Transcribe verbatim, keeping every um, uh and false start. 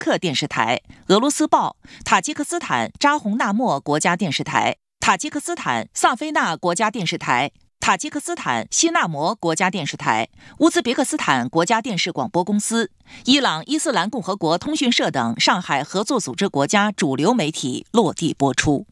克电视台、俄罗斯报、塔吉克斯坦扎洪纳莫国家电视台、塔吉克斯坦萨菲纳国家电视台、塔吉克斯坦西纳摩国家电视台、乌兹别克斯坦国家电视广播公司、伊朗伊斯兰共和国通讯社等上海合作组织国家主流媒体落地播出。